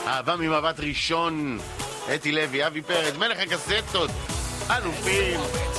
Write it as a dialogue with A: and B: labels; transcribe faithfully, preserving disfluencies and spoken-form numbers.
A: אהבה ממבט ראשון, אתי לוי, אבי פרץ, מלך הקסטות, אלופים.